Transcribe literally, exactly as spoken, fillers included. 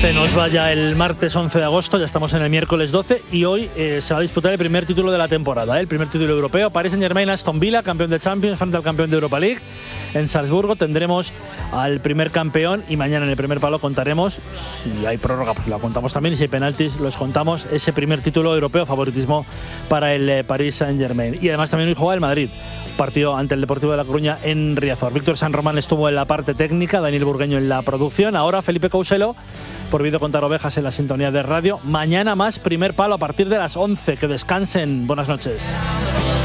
Se nos va ya el martes once de agosto, ya estamos en el miércoles doce y hoy eh, se va a disputar el primer título de la temporada, ¿eh? El primer título europeo. Paris Saint-Germain, Aston Villa, campeón de Champions frente al campeón de Europa League. En Salzburgo tendremos al primer campeón y mañana en el primer palo contaremos, si hay prórroga pues la contamos también y si hay penaltis los contamos, ese primer título europeo, favoritismo para el eh, Paris Saint-Germain. Y además también hoy juega el Madrid, partido ante el Deportivo de La Coruña en Riazor. Víctor San Román estuvo en la parte técnica, Daniel Burgueño en la producción, ahora Felipe Couselo por Vídeo Contar Ovejas en la sintonía de radio. Mañana más primer palo a partir de las once. Que descansen. Buenas noches.